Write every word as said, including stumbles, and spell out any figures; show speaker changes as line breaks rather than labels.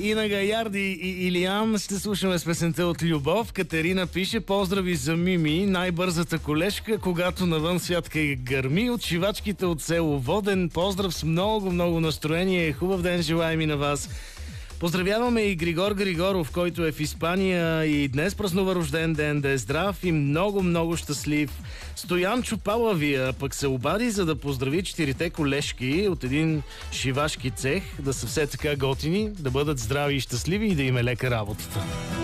Ина Гаярди и Илиан ще слушаме с песента от Любов. Катерина пише: поздрави за Мими, най-бързата колежка, когато навън святка и гърми. От шивачките от село Воден. Поздрав с много-много настроение. Хубав ден желаем и на вас. Поздравяваме и Григор Григоров, който е в Испания и днес празнува рожден ден. Да е здрав и много-много щастлив. Стоян Чупалавия пък се обади, за да поздрави четирите колежки от един шивашки цех, да са все така готини, да бъдат здрави и щастливи и да им е лека работата.